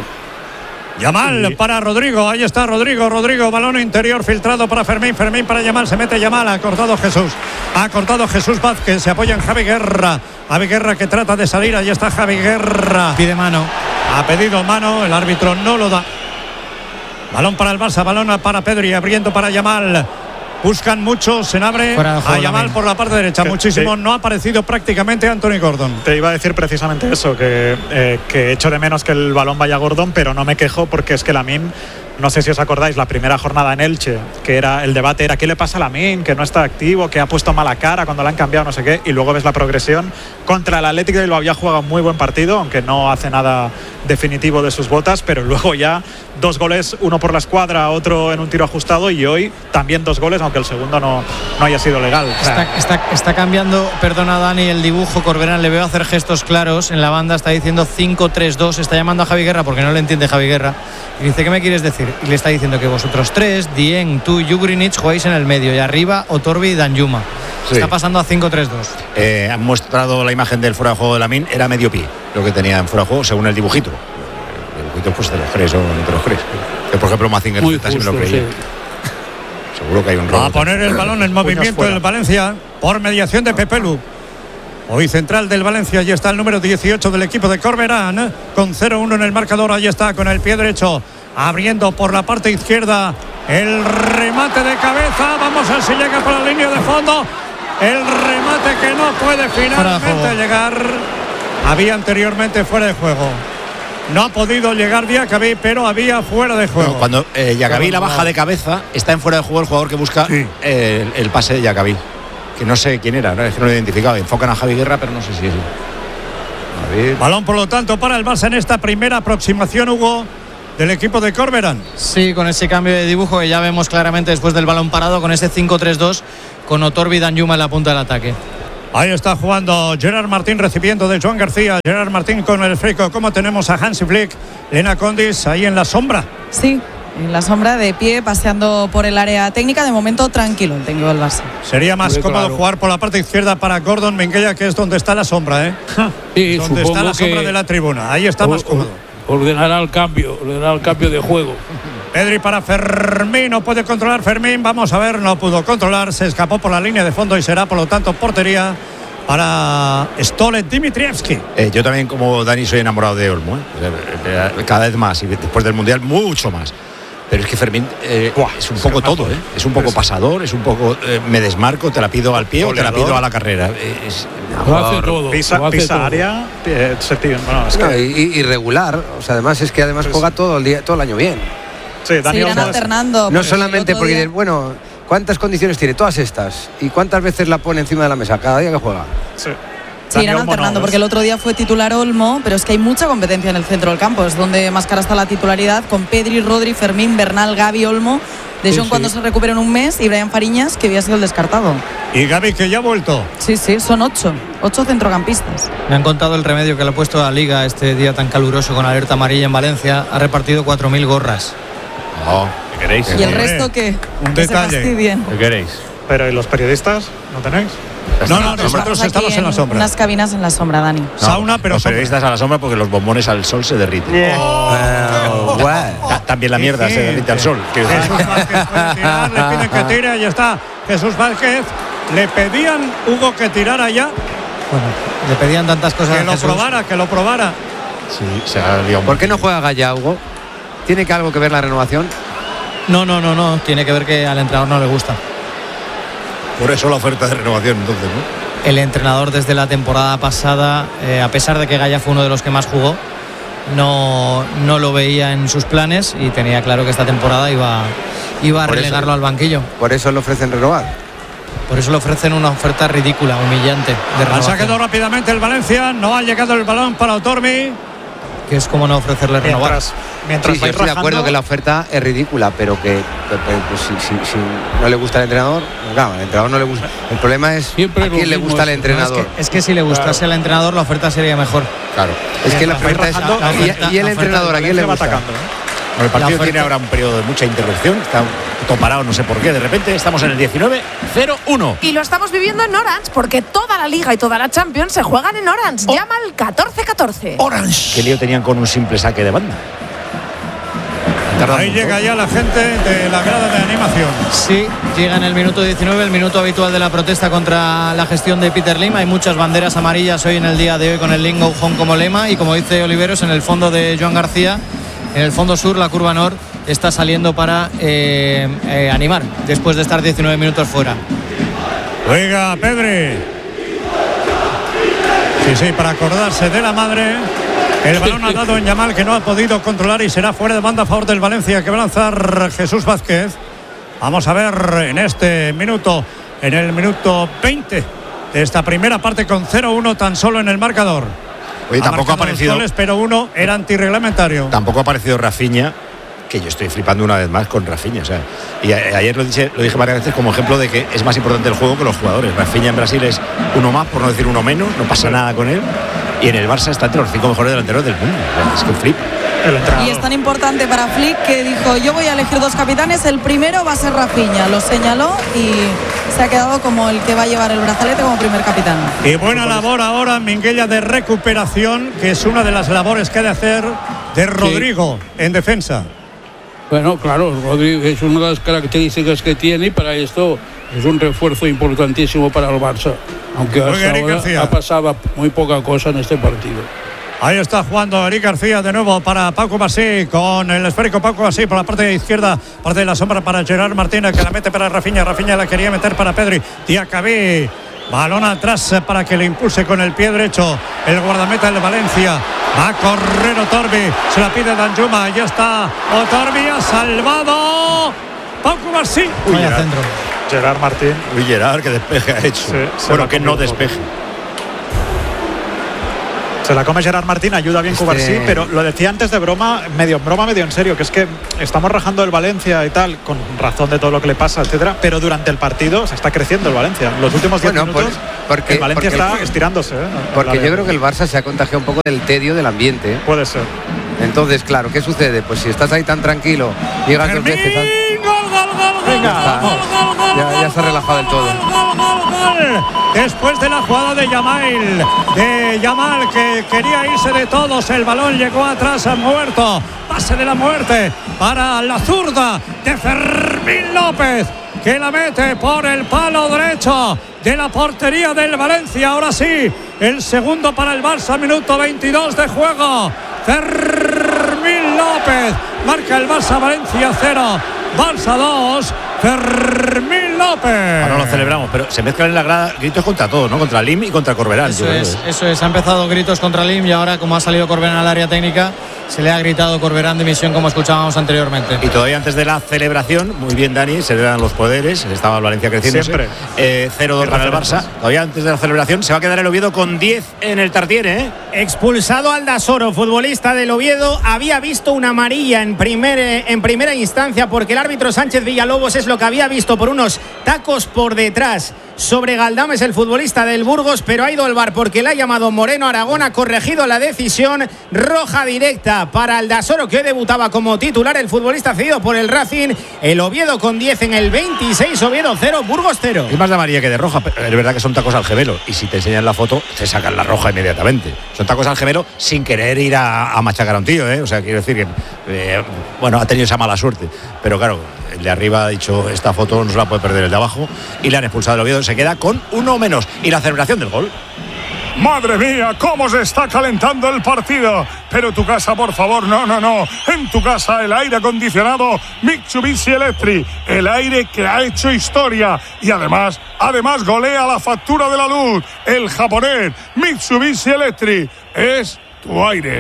[SPEAKER 5] Yamal para Rodrigo, ahí está Rodrigo, Rodrigo, balón interior filtrado para Fermín, Fermín para Yamal, se mete Yamal, ha cortado Jesús, ha cortado Jesús Vázquez, se apoya en Javi Guerra, Javi Guerra que trata de salir, ahí está Javi Guerra.
[SPEAKER 6] Pide mano.
[SPEAKER 5] Ha pedido mano, el árbitro no lo da. Balón para el Barça, balón para Pedri, abriendo para Yamal. Buscan mucho, se abre
[SPEAKER 6] Fuera de juego
[SPEAKER 5] a Yamal
[SPEAKER 6] también.
[SPEAKER 5] por la parte derecha.
[SPEAKER 3] Que-
[SPEAKER 5] Muchísimo,
[SPEAKER 3] sí.
[SPEAKER 5] no ha aparecido prácticamente Anthony Gordon.
[SPEAKER 3] Te iba a decir precisamente eso, que, eh, que echo de menos que el balón vaya a Gordon, pero no me quejo porque es que Lamine, no sé si os acordáis, la primera jornada en Elche, que era el debate era ¿qué le pasa a Lamine? Que no está activo, que ha puesto mala cara cuando le han cambiado, no sé qué, y luego ves la progresión. Contra el Atlético de Bilbao había jugado un muy buen partido, aunque no hace nada definitivo de sus botas, pero luego ya dos goles, uno por la escuadra, otro en un tiro ajustado, y hoy también dos goles, aunque el segundo no, no haya sido legal. O sea,
[SPEAKER 6] Está, está, está cambiando, perdona Dani, el dibujo. Corberán le veo hacer gestos claros en la banda, está diciendo cinco tres dos, está llamando a Javi Guerra porque no le entiende Javi Guerra y dice, ¿qué me quieres decir? Y le está diciendo que vosotros tres, Dien, tú y Jugrinic jugáis en el medio y arriba Otorbi y Danjuma.
[SPEAKER 1] Sí.
[SPEAKER 6] Está pasando a cinco tres dos.
[SPEAKER 1] Eh, han mostrado la imagen del fuera de juego de Lamine, era medio pie lo que tenía en fuera de juego según el dibujito. El dibujito pues te lo crees o no te lo crees. Que por ejemplo Mazinger
[SPEAKER 10] Muy
[SPEAKER 1] Z sí me lo
[SPEAKER 10] justo,
[SPEAKER 1] creía.
[SPEAKER 10] sí.
[SPEAKER 1] Seguro que hay un
[SPEAKER 5] Va
[SPEAKER 1] robo.
[SPEAKER 5] a poner el balón en movimiento
[SPEAKER 3] fuera.
[SPEAKER 5] el Valencia por mediación de Pepelu. Hoy central del Valencia, allí está el número dieciocho del equipo de Corberán, con cero uno en el marcador, ahí está con el pie derecho, abriendo por la parte izquierda, el remate de cabeza, vamos a ver si llega por la línea de fondo, el remate que no puede finalmente llegar, había anteriormente fuera de juego. No ha podido llegar Diacabí, pero había fuera de juego.
[SPEAKER 1] No, cuando eh, Diacabí la baja de cabeza, está en fuera de juego el jugador que busca
[SPEAKER 5] Sí.
[SPEAKER 1] el, el pase de Diacabí. Que no sé quién era, ¿no? Es que no lo he identificado. Enfocan a Javi Guerra, pero no sé si es él.
[SPEAKER 5] Balón, por lo tanto, para el Barça en esta primera aproximación, Hugo, del equipo de Corberán.
[SPEAKER 6] Sí, con ese cambio de dibujo que ya vemos claramente después del balón parado, con ese cinco tres dos, con Otorbi y Danjuma en la punta del ataque.
[SPEAKER 5] Ahí está jugando Gerard Martín, recibiendo de Joan García. Gerard Martín con el esférico. Como tenemos a Hansi Flick, Lena Condis ahí en la sombra.
[SPEAKER 8] Sí, en la sombra, de pie, paseando por el área técnica. De momento tranquilo el técnico del Barça.
[SPEAKER 5] Sería más
[SPEAKER 13] Muy
[SPEAKER 5] cómodo
[SPEAKER 13] claro.
[SPEAKER 5] jugar por la parte izquierda para Gordon Minguella, que es donde está la sombra, ¿eh?
[SPEAKER 13] Sí,
[SPEAKER 5] donde está la sombra de la tribuna. Ahí está más cómodo.
[SPEAKER 13] Ordenará el cambio, ordenará el cambio de juego.
[SPEAKER 5] Pedri para Fermín, no puede controlar Fermín. Vamos a ver, no pudo controlar. Se escapó por la línea de fondo y será, por lo tanto, portería para Stolen Dimitrievski.
[SPEAKER 1] Eh, yo también, como Dani, soy enamorado de Olmo, ¿eh? Cada vez más, y después del Mundial mucho más. Pero es que Fermín eh, Buah, es un poco todo, ¿eh? Es un poco pasador, es un poco eh, me desmarco, te la pido al pie o te la pido a la carrera. Es,
[SPEAKER 13] Lo hace todo.
[SPEAKER 3] Pisa,
[SPEAKER 13] lo hace
[SPEAKER 3] pisa
[SPEAKER 13] todo.
[SPEAKER 3] área, eh, se tira- bueno, es
[SPEAKER 4] No,
[SPEAKER 3] que-
[SPEAKER 4] y, y irregular, o sea, además es que además
[SPEAKER 3] Pues-
[SPEAKER 4] juega todo el día, todo el año bien.
[SPEAKER 3] sí, Dani
[SPEAKER 8] Se irán
[SPEAKER 3] Olmo es-
[SPEAKER 8] alternando.
[SPEAKER 4] No
[SPEAKER 8] porque
[SPEAKER 4] solamente
[SPEAKER 8] el otro
[SPEAKER 4] porque
[SPEAKER 8] día-
[SPEAKER 4] dices, bueno, ¿cuántas condiciones tiene? Todas estas. ¿Y cuántas veces la pone encima de la mesa? Cada día que juega.
[SPEAKER 3] sí.
[SPEAKER 8] Se irán
[SPEAKER 3] Dani Olmo
[SPEAKER 8] alternando
[SPEAKER 3] no,
[SPEAKER 8] porque el otro día fue titular Olmo, pero es que hay mucha competencia en el centro del campo. Es donde más cara está la titularidad, con Pedri, Rodri, Fermín, Bernal, Gavi, Olmo. De Jong
[SPEAKER 13] sí.
[SPEAKER 8] cuando se recupera en un mes y Brian Fariñas, que había sido el descartado.
[SPEAKER 5] Y Gavi, que ya ha vuelto.
[SPEAKER 8] Sí, sí, son ocho. Ocho centrocampistas.
[SPEAKER 6] Me han contado el remedio que le ha puesto a la Liga este día tan caluroso con alerta amarilla en Valencia. Ha repartido cuatro mil gorras.
[SPEAKER 1] Oh,
[SPEAKER 14] ¿Qué queréis?
[SPEAKER 8] ¿Y el
[SPEAKER 5] Hombre,
[SPEAKER 8] resto qué?
[SPEAKER 5] un
[SPEAKER 8] Que se
[SPEAKER 5] detalle.
[SPEAKER 8] fastidien.
[SPEAKER 14] ¿Qué queréis?
[SPEAKER 3] Pero ¿y los periodistas? ¿No tenéis?
[SPEAKER 5] No, no,
[SPEAKER 8] Estamos
[SPEAKER 5] nosotros
[SPEAKER 8] aquí
[SPEAKER 5] estamos en la sombra.
[SPEAKER 8] Unas cabinas en la sombra, Dani.
[SPEAKER 1] No,
[SPEAKER 5] Sauna, pero
[SPEAKER 1] los
[SPEAKER 5] sombra.
[SPEAKER 1] periodistas a la sombra porque los bombones al sol se derriten.
[SPEAKER 4] Oh, guau.
[SPEAKER 1] Ta- También la mierda se derrite al sol. quiero decir.
[SPEAKER 5] Jesús Vázquez puede tirar, le piden que tire, ahí está Jesús Vázquez. Le pedían, Hugo, que tirara ya,
[SPEAKER 6] Bueno, le pedían tantas cosas
[SPEAKER 5] que
[SPEAKER 6] a
[SPEAKER 5] lo
[SPEAKER 6] Jesús.
[SPEAKER 5] probara, que lo probara.
[SPEAKER 1] Sí, se ha liado
[SPEAKER 4] ¿Por qué
[SPEAKER 1] mucho.
[SPEAKER 4] no juega Gaya, Hugo? ¿Tiene que algo que ver la renovación?
[SPEAKER 6] No, no, no, no. Tiene que ver que al entrenador no le gusta.
[SPEAKER 1] Por eso la oferta de renovación, entonces, ¿no?
[SPEAKER 6] El entrenador desde la temporada pasada, eh, a pesar de que Gaya fue uno de los que más jugó, no, no lo veía en sus planes y tenía claro que esta temporada iba, iba a
[SPEAKER 4] Por eso-
[SPEAKER 6] relegarlo al banquillo.
[SPEAKER 4] Por eso le ofrecen renovar.
[SPEAKER 6] Por eso le ofrecen una oferta ridícula, humillante, de
[SPEAKER 5] Ha
[SPEAKER 6] renovación,
[SPEAKER 5] sacado rápidamente el Valencia, no ha llegado el balón para Otormi.
[SPEAKER 6] que es como no ofrecerle renovar.
[SPEAKER 3] Mientras, mientras
[SPEAKER 4] Sí, yo
[SPEAKER 3] vais
[SPEAKER 4] estoy de acuerdo
[SPEAKER 3] rajando-
[SPEAKER 4] que la oferta es ridícula, pero que pero, pues, si, si- si no le gusta al entrenador, pues, claro, al entrenador no le gusta. El problema es
[SPEAKER 13] Siempre
[SPEAKER 4] a
[SPEAKER 13] lo
[SPEAKER 4] quién le
[SPEAKER 13] mismo
[SPEAKER 4] gusta al
[SPEAKER 13] es-
[SPEAKER 6] No, es,
[SPEAKER 4] entrenador.
[SPEAKER 6] que, es que si le gustase al entrenador, la oferta sería mejor.
[SPEAKER 1] Claro.
[SPEAKER 4] Es que la
[SPEAKER 6] Mientras vais
[SPEAKER 4] pregunta es,
[SPEAKER 6] rajando, la
[SPEAKER 4] ¿y-
[SPEAKER 6] oferta-
[SPEAKER 4] ¿y, el
[SPEAKER 6] la oferta
[SPEAKER 4] entrenador a
[SPEAKER 6] del
[SPEAKER 4] quién le
[SPEAKER 3] va
[SPEAKER 4] gusta?
[SPEAKER 3] atacando, ¿eh?
[SPEAKER 1] Bueno, el partido
[SPEAKER 6] oferta-
[SPEAKER 1] tiene ahora un periodo de mucha interrupción. Está todo parado, no sé por qué. De repente estamos en el diecinueve cero uno.
[SPEAKER 2] Y lo estamos viviendo en Orange, porque toda la Liga y toda la Champions se juegan en Orange. Llama al catorce catorce.
[SPEAKER 1] Orange. ¿Qué lío tenían con un simple saque de banda?
[SPEAKER 5] Ahí llega ya la gente de la grada de animación.
[SPEAKER 6] Sí, llega en el minuto diecinueve, el minuto habitual de la protesta contra la gestión de Peter Lim. Hay muchas banderas amarillas hoy en el día de hoy con el Lim Go Home como lema. Y como dice Oliveros, en el fondo de Joan García, en el fondo sur, la curva norte está saliendo para eh, eh, animar después de estar diecinueve minutos fuera.
[SPEAKER 5] Juega Pedri. Sí, sí, para acordarse de la madre. El balón ha dado en Yamal, que no ha podido controlar y será fuera de banda a favor del Valencia, que va a lanzar Jesús Vázquez. Vamos a ver en este minuto, en el minuto veinte de esta primera parte, con cero uno tan solo en el marcador.
[SPEAKER 1] Oye, tampoco ha
[SPEAKER 5] marcado dos
[SPEAKER 1] aparecido.
[SPEAKER 5] goles, pero uno era antirreglamentario.
[SPEAKER 1] Tampoco ha aparecido Rafinha, que yo estoy flipando una vez más con Rafinha. O sea, y a- ayer lo dije, lo dije varias veces como ejemplo de que es más importante el juego que los jugadores. Rafinha en Brasil es uno más, por no decir uno menos, no pasa nada con él. Y en el Barça está entre los cinco mejores delanteros del mundo. O sea, es que flip.
[SPEAKER 3] El entrenador.
[SPEAKER 8] Y es tan importante para Flick que dijo, yo voy a elegir dos capitanes, el primero va a ser Rafinha, lo señaló y se ha quedado como el que va a llevar el brazalete como primer capitán.
[SPEAKER 5] Y buena labor ahora, Minguella, de recuperación, que es una de las labores que ha de hacer de Rodrigo en defensa.
[SPEAKER 13] Bueno, claro, Rodrigo es una de las características que tiene y para esto es un refuerzo importantísimo para el Barça. Aunque
[SPEAKER 5] Juega
[SPEAKER 13] hasta
[SPEAKER 5] Eric
[SPEAKER 13] ahora
[SPEAKER 5] García.
[SPEAKER 13] ha pasado muy poca cosa en este partido.
[SPEAKER 5] Ahí está jugando Eric García de nuevo para Paco Basí, con el esférico Paco Basí por la parte izquierda, parte de la sombra para Gerard Martínez, que la mete para Rafinha. Rafinha la quería meter para Pedri. Diacabí, balón atrás para que le impulse con el pie derecho el guardameta del Valencia. Va a correr Otorbi, se la pide Danjuma, ya está Otorbi, ha salvado Paco Basí.
[SPEAKER 3] Uy,
[SPEAKER 6] Vaya
[SPEAKER 3] Gerard,
[SPEAKER 6] centro.
[SPEAKER 3] Gerard Martín.
[SPEAKER 1] Uy, Gerard, que despeje ha hecho.
[SPEAKER 3] Sí, se
[SPEAKER 1] bueno,
[SPEAKER 3] va
[SPEAKER 1] que
[SPEAKER 3] con
[SPEAKER 1] no
[SPEAKER 3] el juego.
[SPEAKER 1] despeje.
[SPEAKER 3] Se la come Gerard Martín, ayuda bien
[SPEAKER 4] Este-
[SPEAKER 3] Cubarsí, pero lo decía antes de broma, medio en broma, medio en serio, que es que estamos rajando el Valencia y tal, con razón de todo lo que le pasa, etcétera, pero durante el partido se está creciendo el Valencia. Los últimos diez
[SPEAKER 4] Bueno,
[SPEAKER 3] minutos
[SPEAKER 4] por- porque-
[SPEAKER 3] el Valencia
[SPEAKER 4] porque-
[SPEAKER 3] está estirándose. ¿eh?
[SPEAKER 4] Porque
[SPEAKER 3] La-
[SPEAKER 4] yo creo que el Barça se ha contagiado un poco del tedio del ambiente. ¿eh?
[SPEAKER 3] Puede ser.
[SPEAKER 4] Entonces, claro, ¿qué sucede? Pues si estás ahí tan tranquilo, llegas dos veces... al-
[SPEAKER 3] Venga,
[SPEAKER 4] Está- ya, ya se ha relajado del todo.
[SPEAKER 5] Gol. Después de la jugada de Yamal, de Yamal que quería irse de todos, el balón llegó atrás, ha muerto, pase de la muerte para la zurda de Fermín López, que la mete por el palo derecho de la portería del Valencia. Ahora sí, el segundo para el Barça, minuto veintidós de juego. Fermín López marca el Barça, Valencia cero, Barça dos, Fermín López.
[SPEAKER 1] Ahora lo celebramos, pero se mezclan en la grada gritos contra todos, ¿no? Contra Lim y contra Corberán.
[SPEAKER 6] Eso es, eso es. Ha empezado gritos contra Lim y ahora, como ha salido Corberán al área técnica, se le ha gritado Corberán dimisión, como escuchábamos anteriormente.
[SPEAKER 1] Y todavía antes de la celebración, muy bien Dani, se le dan los poderes, estaba el Valencia creciendo.
[SPEAKER 3] Siempre.
[SPEAKER 1] Eh, cero dos para el Barça. Todavía antes de la celebración se va a quedar el Oviedo con diez en el Tartiere, ¿eh?
[SPEAKER 12] Expulsado Aldasoro, futbolista del Oviedo, había visto una amarilla en, primer, en primera instancia porque el árbitro Sánchez Villalobos es lo que había visto por unos tacos por detrás sobre Galdames, el futbolista del Burgos, pero ha ido al V A R porque le ha llamado Moreno Aragón, ha corregido la decisión, roja directa para Aldasoro, que hoy debutaba como titular, el futbolista cedido por el Racing. El Oviedo con diez en el veintiséis, Oviedo cero, Burgos cero.
[SPEAKER 1] Es más de amarilla que de roja, pero es verdad que son tacos al gemelo. Y si te enseñan la foto, te sacan la roja inmediatamente. Son tacos al gemelo sin querer ir a, a machacar a un tío, ¿eh? O sea, quiero decir que, eh, bueno, ha tenido esa mala suerte. Pero claro, el de arriba ha dicho, esta foto no se la puede perder el de abajo. Y le han expulsado el Oviedo, se queda con uno menos. Y la celebración del gol.
[SPEAKER 11] Madre mía, cómo se está calentando el partido. Pero tu casa, por favor, no, no, no. En tu casa el aire acondicionado Mitsubishi Electric. El aire que ha hecho historia. Y además, además golea la factura de la luz. El japonés Mitsubishi Electric es tu aire.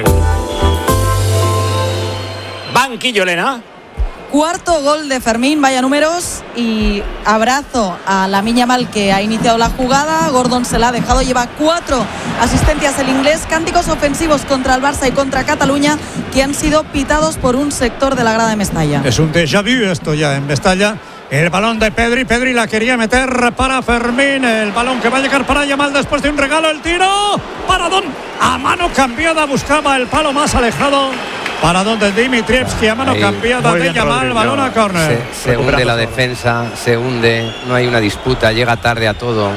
[SPEAKER 1] Banquillo, Elena.
[SPEAKER 8] Cuarto gol de Fermín, vaya números, y abrazo a Lamine Yamal, que ha iniciado la jugada. Gordon se la ha dejado, lleva cuatro asistencias el inglés. Cánticos ofensivos contra el Barça y contra Cataluña que han sido pitados por un sector de la grada de Mestalla.
[SPEAKER 5] Es un déjà vu esto ya en Mestalla. El balón de Pedri, Pedri la quería meter para Fermín, el balón que va a llegar para Yamal después de un regalo, el tiro, paradón, a mano cambiada, buscaba el palo más alejado, paradón de Dimitrievski, a mano
[SPEAKER 4] Ahí.
[SPEAKER 5] cambiada
[SPEAKER 3] Muy
[SPEAKER 5] de
[SPEAKER 3] bien,
[SPEAKER 5] Yamal,
[SPEAKER 3] Rodri,
[SPEAKER 5] balón a córner.
[SPEAKER 4] Se, se hunde la defensa, se hunde, no hay una disputa, llega tarde a todo.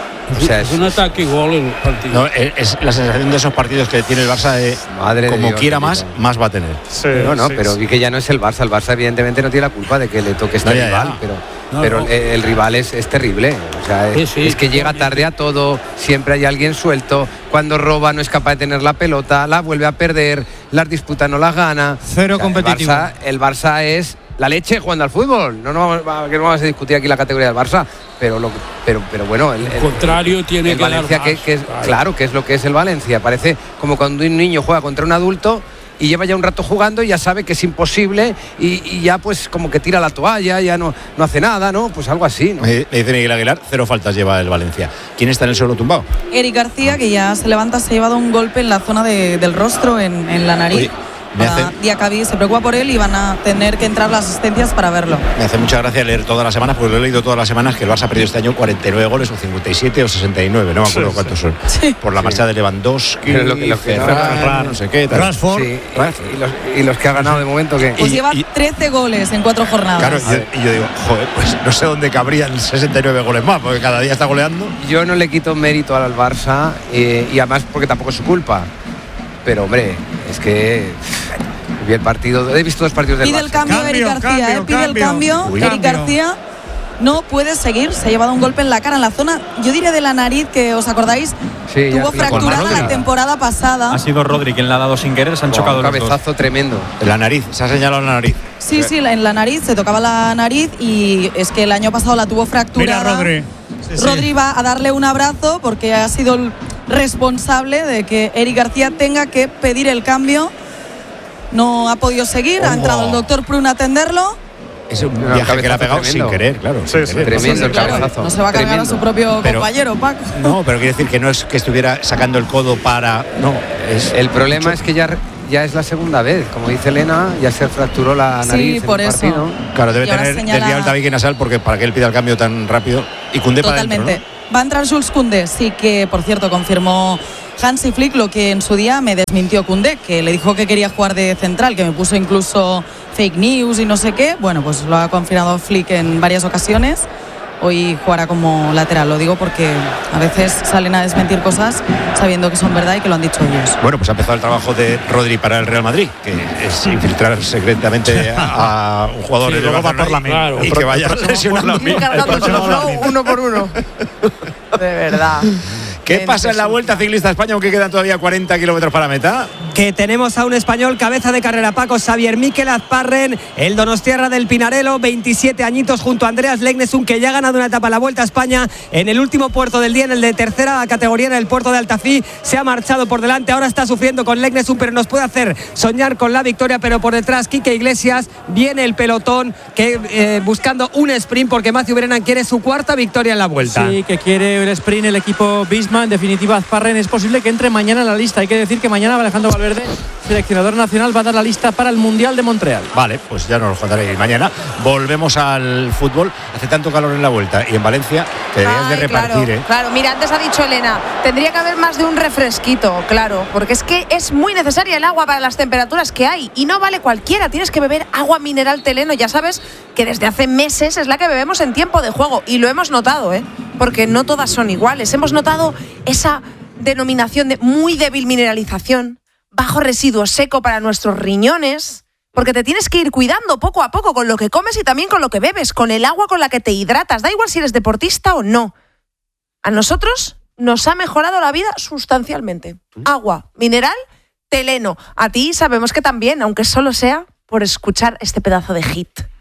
[SPEAKER 4] O sea,
[SPEAKER 13] es
[SPEAKER 4] es,
[SPEAKER 13] un ataque igual el partido.
[SPEAKER 1] No, es, es la sensación de esos partidos que tiene el Barça de
[SPEAKER 4] Madre de
[SPEAKER 1] como
[SPEAKER 4] Dios,
[SPEAKER 1] quiera
[SPEAKER 4] bendito.
[SPEAKER 1] más, más va a tener.
[SPEAKER 3] Sí,
[SPEAKER 4] no, no,
[SPEAKER 3] sí,
[SPEAKER 4] pero
[SPEAKER 3] sí.
[SPEAKER 4] vi que ya no es el Barça. El Barça evidentemente no tiene la culpa de que le toque este
[SPEAKER 1] No, ya,
[SPEAKER 4] rival,
[SPEAKER 1] ya.
[SPEAKER 4] pero,
[SPEAKER 13] No,
[SPEAKER 4] pero
[SPEAKER 13] no.
[SPEAKER 4] El, el rival es, es terrible. O sea, es,
[SPEAKER 13] Sí, sí.
[SPEAKER 4] es que llega tarde a todo, siempre hay alguien suelto, cuando roba no es capaz de tener la pelota, la vuelve a perder, las disputas no las gana.
[SPEAKER 6] Cero
[SPEAKER 4] O sea,
[SPEAKER 6] competitivo.
[SPEAKER 4] El Barça, el Barça es la leche jugando al fútbol. No, no, va- que no vamos a discutir aquí la categoría del Barça, pero lo, pero, pero bueno, el,
[SPEAKER 13] Al contrario, tiene
[SPEAKER 4] el
[SPEAKER 13] que dar
[SPEAKER 4] Valencia
[SPEAKER 13] más,
[SPEAKER 4] que, que es
[SPEAKER 13] claro.
[SPEAKER 4] claro que es lo que es el Valencia. Parece como cuando un niño juega contra un adulto y lleva ya un rato jugando y ya sabe que es imposible y, y ya pues como que tira la toalla, ya no, no hace nada, ¿no? Pues algo así, ¿no?
[SPEAKER 1] Me, me dice Miguel Aguilar, cero faltas lleva el Valencia. ¿Quién está en el suelo tumbado?
[SPEAKER 8] Eric García, que ya se levanta, se ha llevado un golpe en la zona de- del rostro, en, en la nariz.
[SPEAKER 1] Oye, me
[SPEAKER 8] Para
[SPEAKER 1] hace-
[SPEAKER 8] Diacabí se preocupa por él y van a tener que entrar las asistencias para verlo.
[SPEAKER 1] Me hace mucha gracia leer todas las semanas, porque lo he leído todas las semanas, que el Barça ha perdido este año cuarenta y nueve goles, o cincuenta y siete o sesenta y nueve, no me acuerdo
[SPEAKER 3] Sí,
[SPEAKER 1] cuántos
[SPEAKER 3] sí.
[SPEAKER 1] son. Por la marcha de Lewandowski,
[SPEAKER 4] Pero lo que- lo que-
[SPEAKER 1] Ferran, no sé qué. tal.
[SPEAKER 5] Rashford.
[SPEAKER 4] Sí, y, y los, y los que ha ganado de momento que
[SPEAKER 8] Pues
[SPEAKER 1] Y-
[SPEAKER 8] lleva
[SPEAKER 1] y-
[SPEAKER 8] trece goles en cuatro jornadas.
[SPEAKER 1] Claro, y yo, y yo digo, joder, pues no sé dónde cabrían sesenta y nueve goles más, porque cada día está goleando.
[SPEAKER 4] yo no le quito mérito al Barça eh, y además porque tampoco es su culpa. Pero hombre, es que vi el partido, he visto dos partidos del
[SPEAKER 8] Pide el
[SPEAKER 4] Barça.
[SPEAKER 8] cambio,
[SPEAKER 5] Cambio,
[SPEAKER 8] Eric García,
[SPEAKER 5] cambio,
[SPEAKER 8] eh, pide el
[SPEAKER 5] cambio.
[SPEAKER 8] cambio.
[SPEAKER 1] Uy.
[SPEAKER 8] Eric
[SPEAKER 5] Cambio.
[SPEAKER 8] García no puede seguir, se ha llevado un golpe en la cara, en la zona, yo diría de la nariz, que os acordáis,
[SPEAKER 4] Sí, ya-
[SPEAKER 8] tuvo
[SPEAKER 4] con
[SPEAKER 8] fracturada
[SPEAKER 4] mano
[SPEAKER 8] la
[SPEAKER 4] de-
[SPEAKER 8] temporada pasada.
[SPEAKER 14] Ha sido Rodri quien le ha dado sin querer, se han
[SPEAKER 4] Buah,
[SPEAKER 14] chocado
[SPEAKER 4] un
[SPEAKER 14] los dos.
[SPEAKER 4] cabezazo tremendo.
[SPEAKER 1] En la nariz, se ha señalado la nariz.
[SPEAKER 8] Sí, sí, la- en la nariz, se tocaba la nariz y es que el año pasado la tuvo
[SPEAKER 5] Mira
[SPEAKER 8] fracturada.
[SPEAKER 5] Rodri. Sí, sí.
[SPEAKER 8] Rodri va a darle un abrazo porque ha sido el responsable de que Eric García tenga que pedir el cambio. No ha podido seguir, ha
[SPEAKER 1] Ojo.
[SPEAKER 8] entrado el doctor Prun a atenderlo.
[SPEAKER 1] Es un
[SPEAKER 4] No,
[SPEAKER 1] viaje que le ha
[SPEAKER 4] cabezazo
[SPEAKER 1] pegado
[SPEAKER 4] tremendo.
[SPEAKER 1] sin querer, claro.
[SPEAKER 3] Sí,
[SPEAKER 1] sin
[SPEAKER 3] sí,
[SPEAKER 1] querer.
[SPEAKER 4] Tremendo el
[SPEAKER 8] Claro,
[SPEAKER 4] cabezazo.
[SPEAKER 8] no se va a cargar
[SPEAKER 4] Tremendo.
[SPEAKER 8] a su propio
[SPEAKER 1] Pero-
[SPEAKER 8] compañero, Paco.
[SPEAKER 1] No, pero quiere decir que no es que estuviera sacando el codo para. No, es,
[SPEAKER 4] el problema
[SPEAKER 1] mucho.
[SPEAKER 4] es que ya, ya es la segunda vez, como dice Elena, ya se fracturó la nariz.
[SPEAKER 8] Sí, por
[SPEAKER 4] en el
[SPEAKER 8] eso.
[SPEAKER 4] partido.
[SPEAKER 1] Claro, debe
[SPEAKER 8] Y ahora
[SPEAKER 1] tener
[SPEAKER 8] señala-
[SPEAKER 1] desviado el tabique nasal porque para que él pida el cambio tan rápido. Y Koundé para adentro,
[SPEAKER 8] Totalmente.
[SPEAKER 1] ¿no?
[SPEAKER 8] Va a entrar Jules Koundé, sí que, por cierto, confirmó Hansi Flick lo que en su día me desmintió Koundé, que le dijo que quería jugar de central, que me puso incluso fake news y no sé qué. Bueno, pues lo ha confirmado Flick en varias ocasiones. Hoy jugará como lateral, lo digo porque a veces salen a desmentir cosas sabiendo que son verdad y que lo han dicho ellos.
[SPEAKER 1] Bueno, pues ha empezado el trabajo de Rodri para el Real Madrid, que es infiltrar secretamente a, a un jugador
[SPEAKER 3] Sí,
[SPEAKER 1] del
[SPEAKER 3] luego va
[SPEAKER 1] Barcelona
[SPEAKER 3] por la
[SPEAKER 1] y-
[SPEAKER 3] mil.
[SPEAKER 1] y,
[SPEAKER 3] El
[SPEAKER 1] que vaya
[SPEAKER 3] próximo
[SPEAKER 1] lesionando.
[SPEAKER 3] por la mil.
[SPEAKER 2] Cargándoselo uno por uno. De verdad.
[SPEAKER 1] ¿Qué pasa en la Vuelta Ciclista a España, aunque quedan todavía cuarenta kilómetros para meta?
[SPEAKER 15] Que tenemos a un español, cabeza de carrera, Paco, Xavier Miquel Azparren, el donostiarra del Pinarello, veintisiete añitos, junto a Andreas Legnesund, que ya ha ganado una etapa a la Vuelta a España en el último puerto del día, en el de tercera categoría, en el puerto de Altafí. Se ha marchado por delante, ahora está sufriendo con Legnesund, pero nos puede hacer soñar con la victoria. Pero por detrás, Quique Iglesias, viene el pelotón que eh, buscando un sprint, porque Matthew Brennan quiere su cuarta victoria en la Vuelta.
[SPEAKER 6] Sí, que quiere el sprint el equipo Visma. En definitiva, Azparren es posible que entre mañana en la lista. Hay que decir que mañana Alejandro Valverde, seleccionador nacional, va a dar la lista para el Mundial de Montreal.
[SPEAKER 1] Vale, pues ya nos lo contaré mañana. Volvemos al fútbol. Hace tanto calor en la Vuelta y en Valencia que deberías de
[SPEAKER 2] Ay,
[SPEAKER 1] repartir,
[SPEAKER 2] claro,
[SPEAKER 1] ¿eh?
[SPEAKER 2] claro, mira, antes ha dicho Elena, tendría que haber más de un refresquito, claro, porque es que es muy necesaria el agua para las temperaturas que hay y no vale cualquiera, tienes que beber agua mineral Teleno, ya sabes que desde hace meses es la que bebemos en tiempo de juego y lo hemos notado, ¿eh? Porque no todas son iguales, hemos notado esa denominación de muy débil mineralización, bajo residuo seco para nuestros riñones, porque te tienes que ir cuidando poco a poco con lo que comes y también con lo que bebes, con el agua con la que te hidratas, da igual si eres deportista o no. A nosotros nos ha mejorado la vida sustancialmente. Agua, mineral, Teleno. A ti sabemos que también, aunque solo sea por escuchar este pedazo de hit.